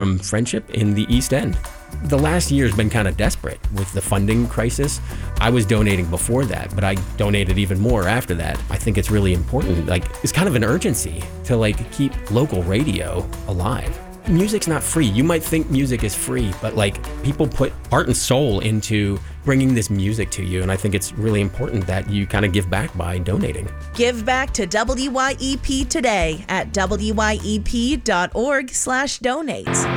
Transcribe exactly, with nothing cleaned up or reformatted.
from Friendship in the East End. The last year's been kind of desperate with the funding crisis. I was donating before that, but I donated even more after that. I think it's really important. Like, it's kind of an urgency to like keep local radio alive. Music's not free. You might think music is free, but like people put heart and soul into bringing this music to you. And I think it's really important that you kind of give back by donating. Give back to W Y E P today at W Y E P dot org slash donate.